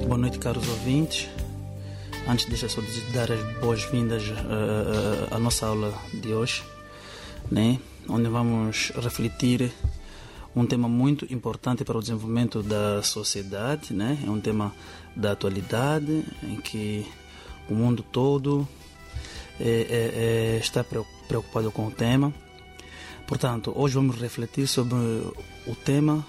Boa noite, caros ouvintes. Antes deixa só de dar as boas-vindas à nossa aula de hoje, né? Onde vamos refletir um tema muito importante para o desenvolvimento da sociedade, né? É um tema da atualidade em que o mundo todo está preocupado com o tema. Portanto, hoje vamos refletir sobre o tema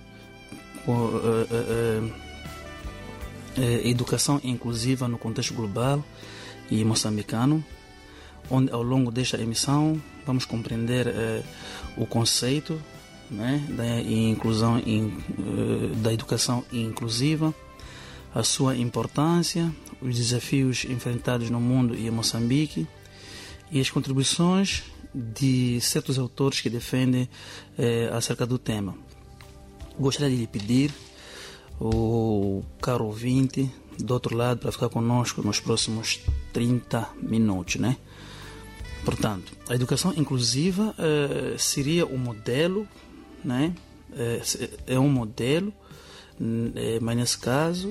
educação inclusiva no contexto global e moçambicano, onde ao longo desta emissão vamos compreender o conceito, né, da inclusão, da educação inclusiva, a sua importância, os desafios enfrentados no mundo e em Moçambique e as contribuições de certos autores que defendem acerca do tema. Gostaria de lhe pedir, o caro ouvinte, do outro lado, para ficar conosco nos próximos 30 minutos, né? Portanto, a educação inclusiva seria um modelo, né? É um modelo, mas nesse caso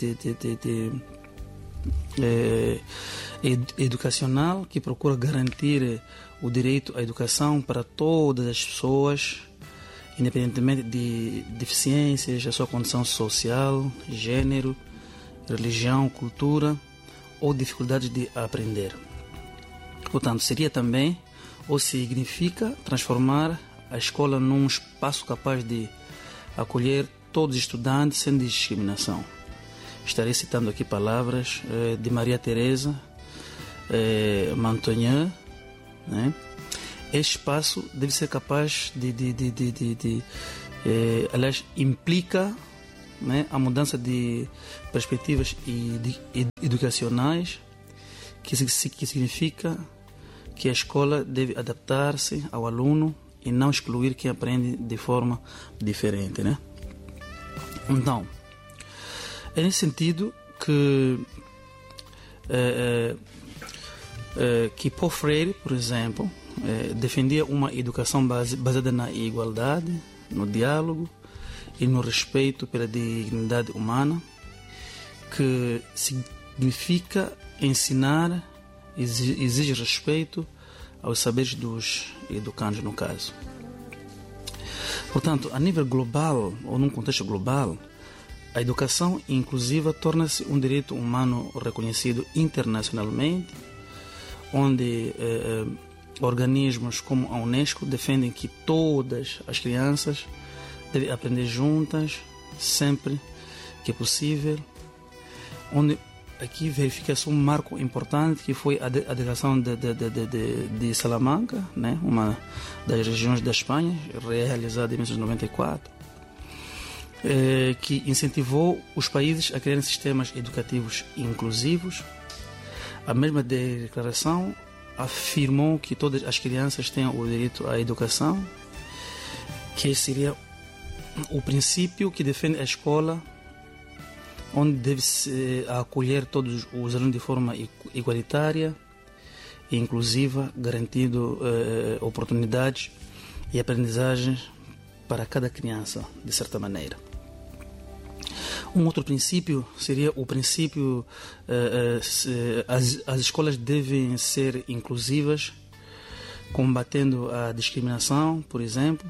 educacional que procura garantir o direito à educação para todas as pessoas, independentemente de deficiências, a sua condição social, gênero, religião, cultura ou dificuldades de aprender. Portanto, seria também, ou significa, transformar a escola num espaço capaz de acolher todos os estudantes sem discriminação. Estarei citando aqui palavras de Maria Teresa Montaigne, né? Este espaço deve ser capaz aliás, implica, né, a mudança de perspectivas educacionais, que significa que a escola deve adaptar-se ao aluno e não excluir quem aprende de forma diferente, né? Então, é nesse sentido que Paulo Freire, por exemplo, defendia uma educação baseada na igualdade, no diálogo e no respeito pela dignidade humana, que significa ensinar, exige respeito aos saberes dos educandos, no caso. Portanto, a nível global, ou num contexto global, a educação inclusiva torna-se um direito humano reconhecido internacionalmente, onde organismos como a Unesco defendem que todas as crianças devem aprender juntas, sempre que possível, onde aqui verifica-se um marco importante que foi a declaração de Salamanca, né, uma das regiões da Espanha, realizada em 1994, que incentivou os países a criarem sistemas educativos inclusivos. A mesma declaração afirmou que todas as crianças têm o direito à educação, que seria o princípio que defende a escola, onde deve-se acolher todos os alunos de forma igualitária e inclusiva, garantindo oportunidades e aprendizagens para cada criança, de certa maneira. Um outro princípio seria o princípio as escolas devem ser inclusivas, combatendo a discriminação, por exemplo,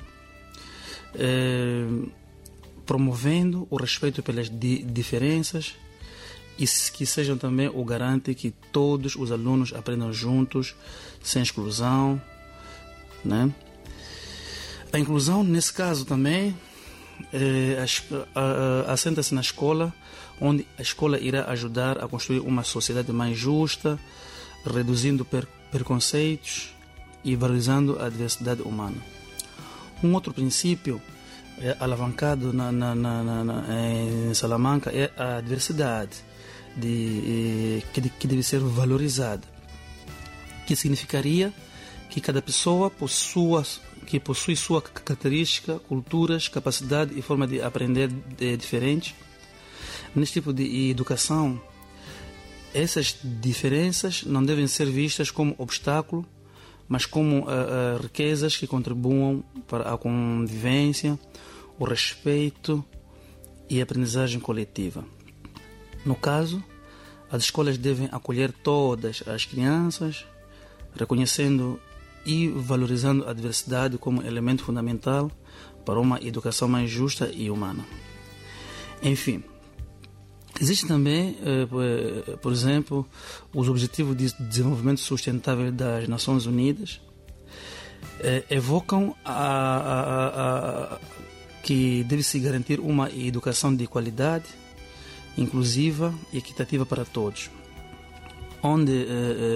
promovendo o respeito pelas diferenças e que sejam também o garante que todos os alunos aprendam juntos, sem exclusão, né? A inclusão, nesse caso também, assenta-se na escola, onde a escola irá ajudar a construir uma sociedade mais justa, reduzindo preconceitos e valorizando a diversidade humana. Um outro princípio alavancado em Salamanca é a diversidade, que deve ser valorizada, que significaria que cada pessoa possui sua característica, culturas, capacidade e forma de aprender diferente. Neste tipo de educação, essas diferenças não devem ser vistas como obstáculo, mas como riquezas que contribuam para a convivência, o respeito e a aprendizagem coletiva. No caso, as escolas devem acolher todas as crianças, reconhecendo e valorizando a diversidade como elemento fundamental para uma educação mais justa e humana. Enfim, existe também, por exemplo, os Objetivos de Desenvolvimento Sustentável das Nações Unidas, evocam que deve-se garantir uma educação de qualidade, inclusiva e equitativa para todos, onde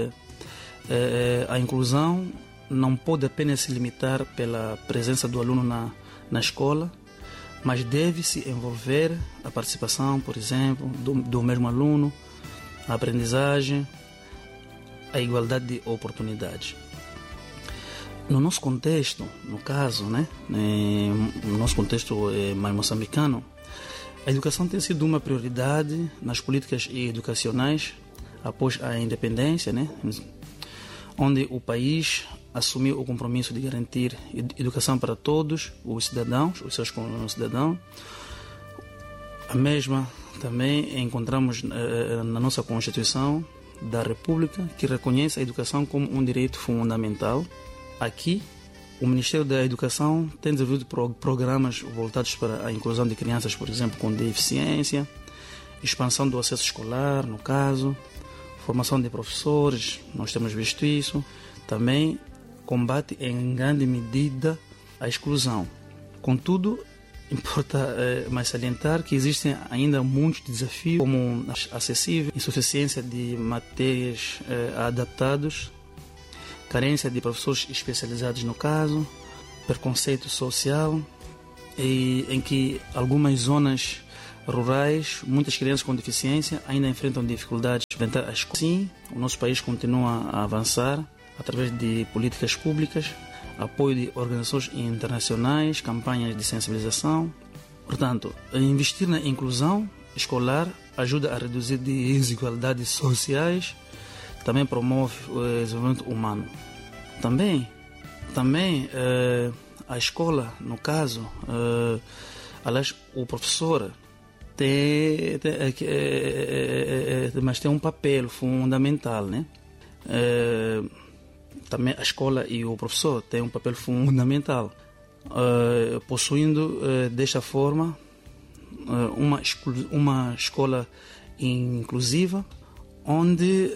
a inclusão não pode apenas se limitar pela presença do aluno na escola, mas deve-se envolver a participação, por exemplo, do mesmo aluno, a aprendizagem, a igualdade de oportunidades. No nosso contexto, no caso, no nosso contexto mais moçambicano, a educação tem sido uma prioridade nas políticas educacionais após a independência, onde o país assumiu o compromisso de garantir educação para todos os cidadãos, os seus cidadãos. A mesma também encontramos na nossa Constituição da República, que reconhece a educação como um direito fundamental. Aqui, o Ministério da Educação tem desenvolvido programas voltados para a inclusão de crianças, por exemplo, com deficiência, expansão do acesso escolar, no caso, formação de professores, nós temos visto isso. Também combate em grande medida a exclusão. Contudo, importa mais salientar que existem ainda muitos desafios, como acessível, insuficiência de matérias adaptadas, carência de professores especializados no caso, preconceito social, e em que algumas zonas rurais, muitas crianças com deficiência ainda enfrentam dificuldades de enfrentar a escola. Sim, o nosso país continua a avançar através de políticas públicas, apoio de organizações internacionais, campanhas de sensibilização. Portanto, investir na inclusão escolar ajuda a reduzir desigualdades sociais, também promove o desenvolvimento humano. Também a escola, no caso, aliás, o professor mas tem um papel fundamental, também a escola e o professor têm um papel fundamental, possuindo desta forma uma escola inclusiva, onde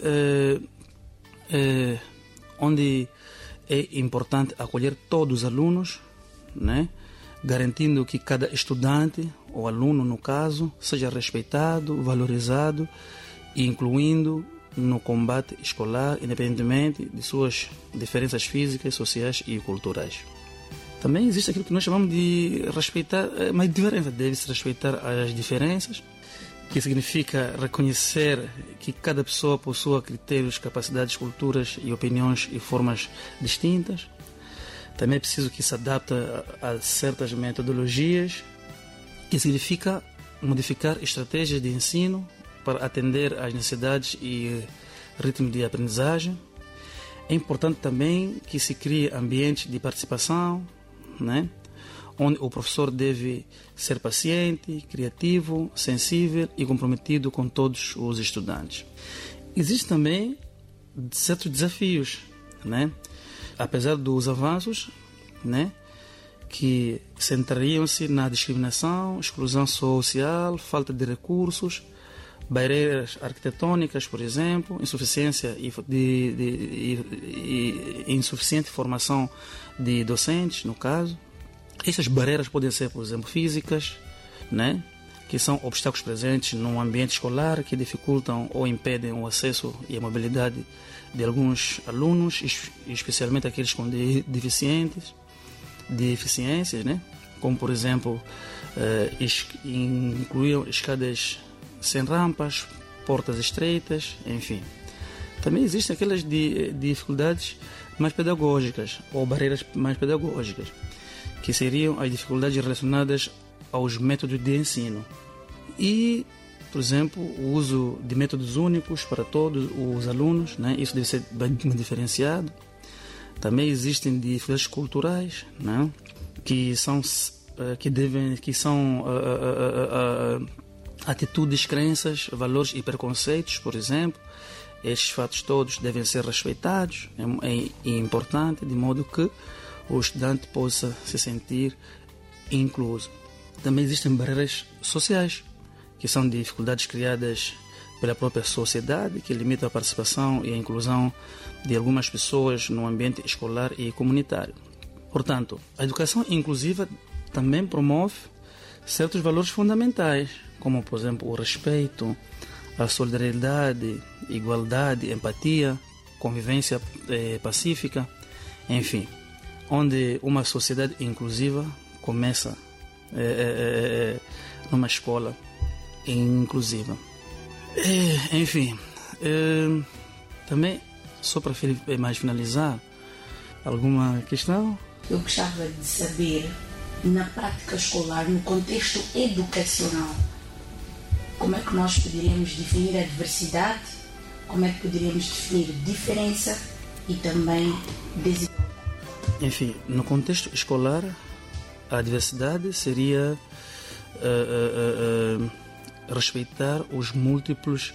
é importante acolher todos os alunos, garantindo que cada estudante, ou aluno no caso, seja respeitado, valorizado e incluindo no combate escolar, independentemente de suas diferenças físicas, sociais e culturais. Também existe aquilo que nós chamamos de respeitar, mas diferença, deve-se respeitar as diferenças, que significa reconhecer que cada pessoa possua critérios, capacidades, culturas e opiniões e formas distintas. Também é preciso que se adapte a certas metodologias, que significa modificar estratégias de ensino para atender às necessidades e ritmo de aprendizagem. É importante também que se crie ambientes de participação, onde o professor deve ser paciente, criativo, sensível e comprometido com todos os estudantes. Existem também certos desafios, apesar dos avanços, que centrariam-se na discriminação, exclusão social, falta de recursos, barreiras arquitetônicas, por exemplo, insuficiência insuficiente formação de docentes, no caso. Essas barreiras podem ser, por exemplo, físicas, que são obstáculos presentes no ambiente escolar que dificultam ou impedem o acesso e a mobilidade de alguns alunos, especialmente aqueles com deficiências, como, por exemplo, incluíam escadas sem rampas, portas estreitas, enfim. Também existem aquelas dificuldades mais pedagógicas ou barreiras mais pedagógicas, que seriam as dificuldades relacionadas aos métodos de ensino. E, por exemplo, o uso de métodos únicos para todos os alunos, isso deve ser bem diferenciado. Também existem dificuldades culturais, que são atitudes, crenças, valores e preconceitos, por exemplo. Estes fatos todos devem ser respeitados, é importante, de modo que o estudante possa se sentir incluso. Também existem barreiras sociais, que são dificuldades criadas pela própria sociedade, que limitam a participação e a inclusão de algumas pessoas no ambiente escolar e comunitário. Portanto, a educação inclusiva também promove certos valores fundamentais, como, por exemplo, o respeito, a solidariedade, igualdade, empatia, convivência pacífica, enfim, onde uma sociedade inclusiva começa numa escola inclusiva. Enfim, também, só para mais finalizar, alguma questão? Eu gostava de saber, na prática escolar, no contexto educacional, como é que nós poderíamos definir a diversidade, como é que poderíamos definir diferença e também desigualdade? Enfim, no contexto escolar, a diversidade seria respeitar os múltiplos,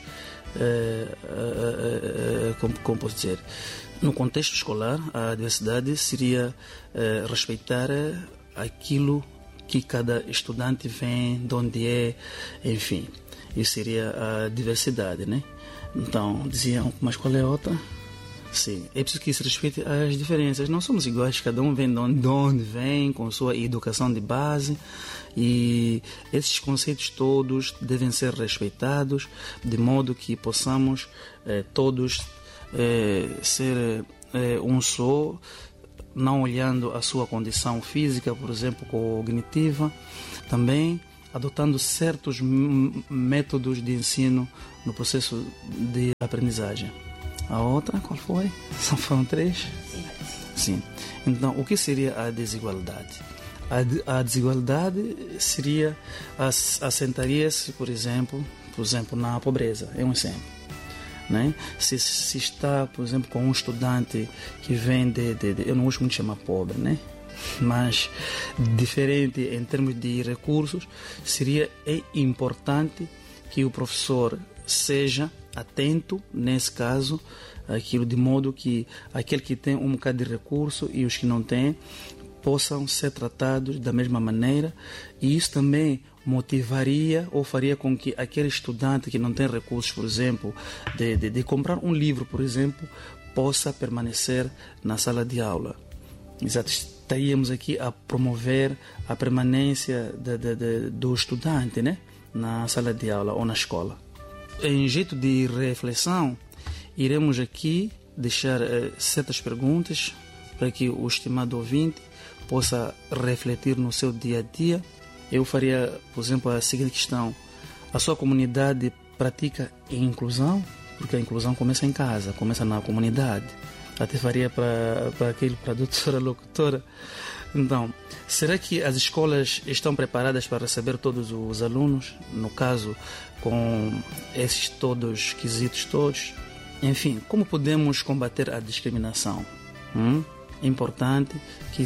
como posso dizer, no contexto escolar, a diversidade seria respeitar aquilo que cada estudante vem, de onde é, enfim, isso seria a diversidade, né? Então, diziam, mas qual é a outra? Sim, é preciso que se respeite as diferenças. Não somos iguais, cada um vem de onde vem, com sua educação de base, e esses conceitos todos devem ser respeitados, de modo que possamos todos ser um só, não olhando a sua condição física, por exemplo, cognitiva, também adotando certos métodos de ensino no processo de aprendizagem. A outra, qual foi? Foram 3? Sim. Então, o que seria a desigualdade? A desigualdade seria, assentaria-se, por exemplo, na pobreza. É um exemplo. Né? Se está, por exemplo, com um estudante que vem eu não gosto muito de chamar pobre, né? Mas diferente em termos de recursos, seria importante que o professor seja atento, nesse caso, aquilo, de modo que aquele que tem um bocado de recurso e os que não têm possam ser tratados da mesma maneira, e isso também motivaria ou faria com que aquele estudante que não tem recursos, por exemplo, de comprar um livro, por exemplo, possa permanecer na sala de aula. Exato. Estaríamos aqui a promover a permanência do estudante, né, na sala de aula ou na escola. Em jeito de reflexão, iremos aqui deixar certas perguntas para que o estimado ouvinte possa refletir no seu dia a dia. Eu faria, por exemplo, a seguinte questão: a sua comunidade pratica inclusão? Porque a inclusão começa em casa, começa na comunidade. Até faria para a doutora locutora. Então, será que as escolas estão preparadas para receber todos os alunos? No caso, com esses todos quesitos todos? Enfim, como podemos combater a discriminação? É importante que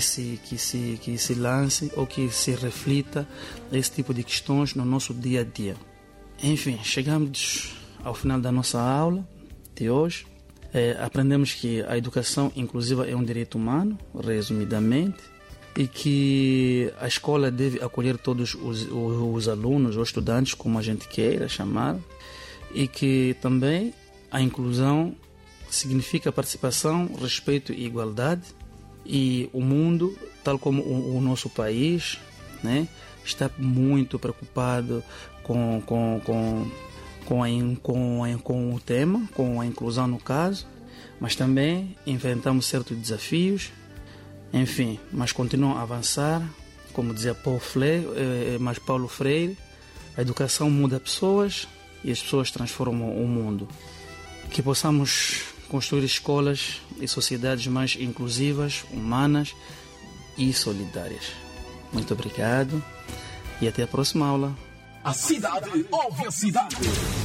se lance ou que se reflita esse tipo de questões no nosso dia a dia. Enfim, chegamos ao final da nossa aula de hoje. Aprendemos que a educação inclusiva é um direito humano, resumidamente, e que a escola deve acolher todos os alunos ou estudantes, como a gente queira chamar, e que também a inclusão significa participação, respeito e igualdade, e o mundo, tal como o nosso país, né, está muito preocupado com o tema, com a inclusão no caso, mas também enfrentamos certos desafios, enfim, mas continuam a avançar, como dizia Paulo Freire, a educação muda pessoas e as pessoas transformam o mundo. Que possamos construir escolas e sociedades mais inclusivas, humanas e solidárias. Muito obrigado e até a próxima aula. A cidade ouve a cidade.